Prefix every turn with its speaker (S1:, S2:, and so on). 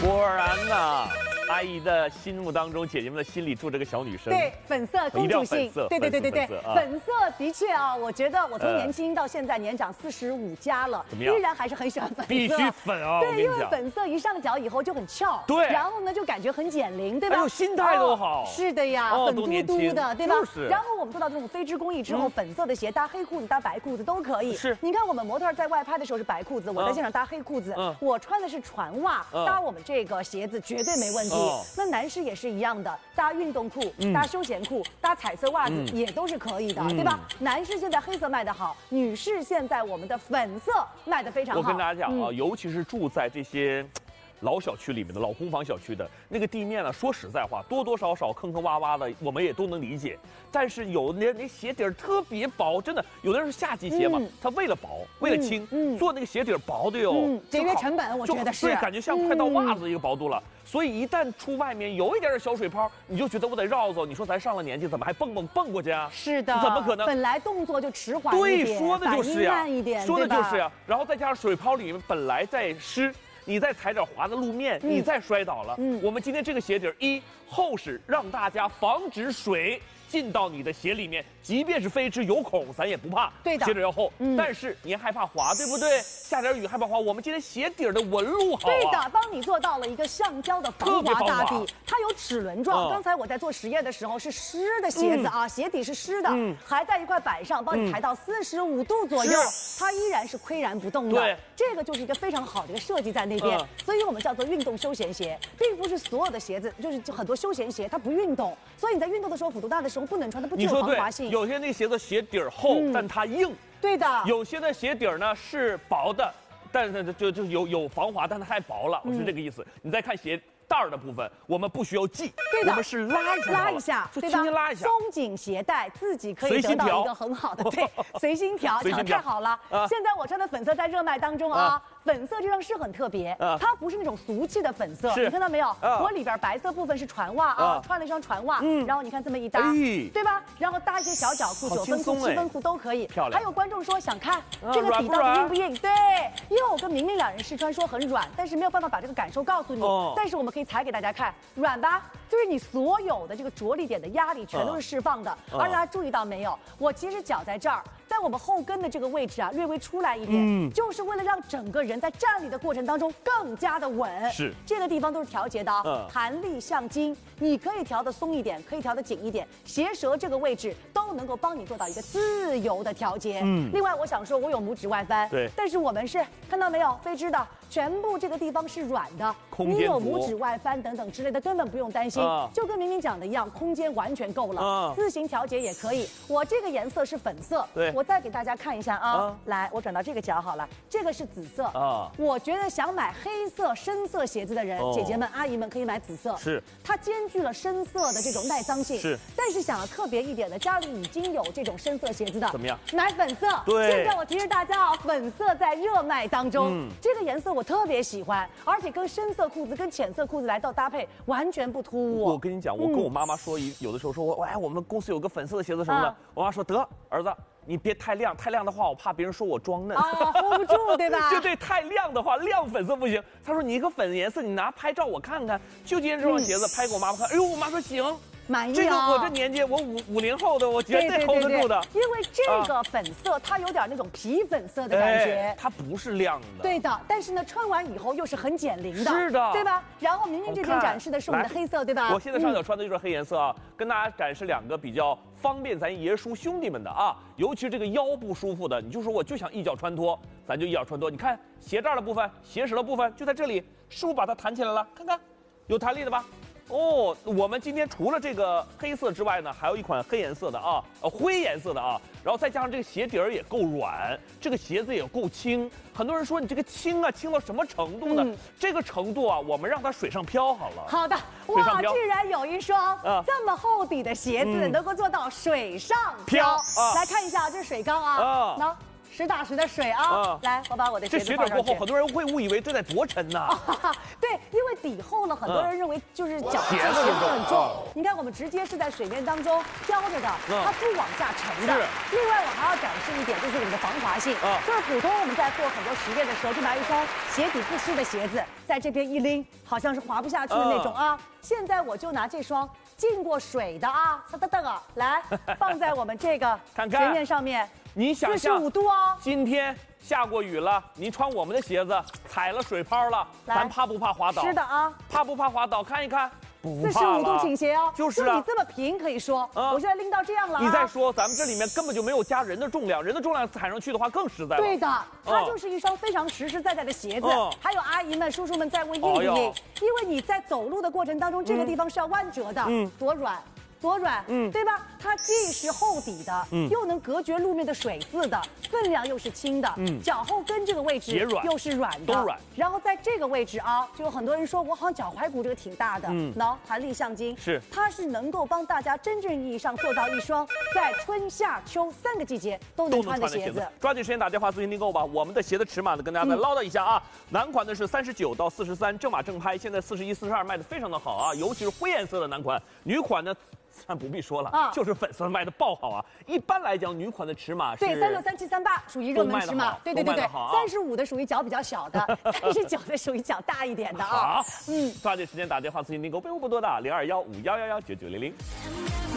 S1: 果然呐，阿姨的心目当中，姐姐们的心里住着个小女生。
S2: 对，粉色公主性，对，粉色的确啊，我觉得我从年轻到现在年长45加了，
S1: 怎么样？
S2: 依然还是很喜欢粉色。
S1: 必须粉啊！
S2: 对，因为粉色一上脚以后就很翘，
S1: 对，
S2: 然后呢就感觉很减龄，对吧？
S1: 还有心态都好。
S2: 是的呀，粉嘟嘟的，对吧？
S1: 是。
S2: 然后我们做到这种飞织工艺之后，粉色的鞋搭黑裤子、搭白裤子都可以。
S1: 是。
S2: 你看我们模特在外拍的时候是白裤子，我在现场搭黑裤子，我穿的是船袜，搭我们这个鞋子绝对没问题。那男士也是一样的，搭运动裤、搭休闲裤、搭彩色袜子也都是可以的，对吧？男士现在黑色卖得好，女士现在我们的粉色卖得非常好。
S1: 我跟大家讲啊，尤其是住在这些老小区里面的老公房小区的那个地面呢，说实在话，多多少少坑坑洼洼的，我们也都能理解。但是有的人那鞋底特别薄，真的，有的人是夏季鞋嘛，他为了薄，为了轻，做那个鞋底薄的哟，
S2: 节约成本，我觉得是，
S1: 对，感觉像快到袜子一个薄度了。所以一旦出外面有一点小水泡，你就觉得我得绕走。你说咱上了年纪，怎么还蹦过去啊？
S2: 是的，
S1: 怎么可能？
S2: 本来动作就迟缓一点，
S1: 对，说的就是呀，
S2: 慢一点，
S1: 说的就是呀。然后再加上水泡里面本来在湿。你再踩点滑的路面，你再摔倒了。我们今天这个鞋底厚实，让大家防止水进到你的鞋里面，即便是飞织有孔，咱也不怕。
S2: 对的，
S1: 鞋底要厚，但是你害怕滑，对不对？下点雨害怕滑，我们今天鞋底的纹路好啊。
S2: 对的，帮你做到了一个橡胶的防滑打底，它有齿轮状。刚才我在做实验的时候是湿的鞋子啊，鞋底是湿的，还在一块板上帮你抬到45度左右，它依然是岿然不动的。
S1: 对，
S2: 这个就是一个非常好的一个设计在那边，所以我们叫做运动休闲鞋，并不是所有的鞋子，就是很多休闲鞋它不运动，所以你在运动的时候幅度大的时候不能穿，它不具有防滑性。
S1: 有些那个鞋子鞋底厚，但它硬。
S2: 对的。
S1: 有些的鞋底呢是薄的，但是就有防滑，但它太薄了，我是这个意思。你再看鞋带儿的部分，我们不需要系，
S2: 对的，
S1: 我们是拉一下，
S2: 对吧？
S1: 轻轻拉一下，
S2: 松紧鞋带自己可以得到一个很好的，对，随心调，讲得太好了。现在我穿的粉色在热卖当中啊。粉色这张是很特别，它不是那种俗气的粉色，你看到没有？我里边白色部分是船袜啊，穿了一双船袜，然后你看这么一搭，对吧？然后搭一些小脚裤、9分裤、7分裤都可以。
S1: 漂亮。
S2: 还有观众说想看这个底到底硬不硬？对，因为我跟明明两人试穿说很软，但是没有办法把这个感受告诉你。但是我们可以踩给大家看，软吧？就是你所有的这个着力点的压力全都是释放的。而大家注意到没有？我其实脚在这儿。在我们后跟的这个位置啊，略微出来一点，就是为了让整个人在站立的过程当中更加的稳。
S1: 是，
S2: 这个地方都是调节的，弹力向筋，你可以调的松一点，可以调的紧一点，鞋舌这个位置都能够帮你做到一个自由的调节。另外我想说，我有拇指外翻，
S1: 对，
S2: 但是我们是看到没有，飞织的，全部这个地方是软的，你有拇指外翻等等之类的，根本不用担心，就跟明明讲的一样，空间完全够了，自行调节也可以。我这个颜色是粉色，
S1: 对。
S2: 我再给大家看一下啊，来，我转到这个脚好了，这个是紫色啊。我觉得想买黑色深色鞋子的人，姐姐们、阿姨们可以买紫色，
S1: 是
S2: 它兼具了深色的这种耐脏性，
S1: 是。
S2: 但是想要特别一点的，家里已经有这种深色鞋子的，
S1: 怎么样？
S2: 买粉色。
S1: 对。
S2: 现在我提示大家啊，粉色在热卖当中，这个颜色我特别喜欢，而且跟深色裤子、跟浅色裤子来到搭配，完全不突兀。
S1: 我跟你讲，我跟我妈妈说，有的时候说我们公司有个粉色的鞋子什么的，我妈说得儿子。你别太亮，太亮的话，我怕别人说我装嫩
S2: ，hold 不住，对吧？
S1: 对，太亮的话，亮粉色不行。他说你一个粉颜色，你拿拍照我看看，就今天这双鞋子拍给我妈妈看，哎呦，我妈说行。
S2: 满意
S1: 这个我这年纪，我50后的，我绝对 hold 得住的。
S2: 因为这个粉色它有点那种皮粉色的感觉，
S1: 它不是亮的。
S2: 对的，但是呢，穿完以后又是很减龄的，
S1: 是的，
S2: 对吧？然后明明这边展示的是我们的黑色，对吧？
S1: 我现在上脚穿的就是黑颜色啊，跟大家展示2个比较方便咱爷叔兄弟们的啊，尤其这个腰不舒服的，你就说我就想一脚穿脱，咱就一脚穿脱。你看鞋带的部分、鞋舌的部分就在这里，是不是把它弹起来了？看看，有弹力的吧？我们今天除了这个黑色之外呢，还有一款黑颜色的啊，灰颜色的啊，然后再加上这个鞋底儿也够软，这个鞋子也够轻。很多人说你这个轻啊，轻到什么程度呢？这个程度啊，我们让它水上漂好了。
S2: 好的，哇，居然有一双这么厚底的鞋子能够做到水上漂。来看一下，这是水缸啊，喏。实打实的水啊！来，我把我的鞋子放上去。
S1: 这鞋底过后，很多人会误以为这得多沉呐。
S2: 对，因为底厚呢，很多人认为就是脚鞋子很重。你看，我们直接是在水面当中飘着的，它不往下沉的。另外，我还要展示一点，就是我们的防滑性。就是普通我们在做很多实验的时候，就拿一双鞋底不湿的鞋子在这边一拎，好像是滑不下去的那种啊。现在我就拿这双浸过水的啊，来放在我们这个水面上面。
S1: 你想象
S2: 45度哦，
S1: 今天下过雨了，你穿我们的鞋子踩了水泡了，咱怕不怕滑倒？
S2: 是的啊，
S1: 怕不怕滑倒？看一看。
S2: 45度倾斜哦，
S1: 就是
S2: 你这么平可以说，我现在拎到这样了。
S1: 你再说，咱们这里面根本就没有加人的重量，人的重量踩上去的话更实在了。
S2: 对的，它就是一双非常实实在在的鞋子。还有阿姨们、叔叔们再问硬不硬？因为你在走路的过程当中，这个地方是要弯折的，多软。多软，对吧？它既是厚底的，又能隔绝路面的水渍的，分量又是轻的，脚后跟这个位置又是软的，
S1: 都软。
S2: 然后在这个位置啊，就有很多人说我好像脚踝骨这个挺大的，弹力橡筋
S1: 是，
S2: 它是能够帮大家真正意义上做到一双在春夏秋3个季节都能穿的鞋子。
S1: 抓紧时间打电话咨询订购吧。我们的鞋的尺码呢，跟大家再唠叨一下啊。男款呢是39到43，正码正拍，现在41、42卖的非常的好啊，尤其是灰颜色的男款。女款呢？但不必说了，就是粉色卖的爆好啊！一般来讲，女款的尺码是
S2: 36、37、38属于热门尺码，对，35的属于脚比较小的，39的属于脚大一点的啊。
S1: 好，抓紧时间打电话咨询订购，备物不多的，021511199900。